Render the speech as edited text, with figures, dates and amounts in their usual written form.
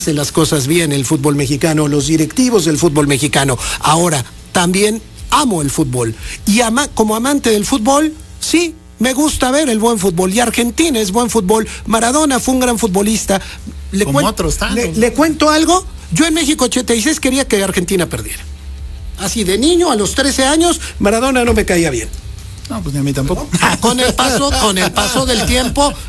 hace las cosas bien el fútbol mexicano, los directivos del fútbol mexicano. Ahora, también amo el fútbol. Y como amante del fútbol, sí, me gusta ver el buen fútbol. Y Argentina es buen fútbol. Maradona fue un gran futbolista. Le cuento algo. Yo en México 86 quería que Argentina perdiera. Así de niño, a los 13 años, Maradona no me caía bien. No, pues ni a mí tampoco. Con el paso del tiempo,